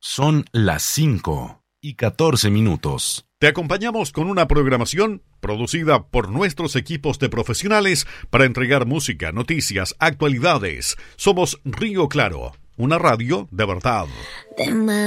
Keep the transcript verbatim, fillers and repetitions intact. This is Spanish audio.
Son las cinco y catorce minutos. Te acompañamos con una programación producida por nuestros equipos de profesionales para entregar música, noticias, actualidades. Somos Río Claro, una radio de verdad.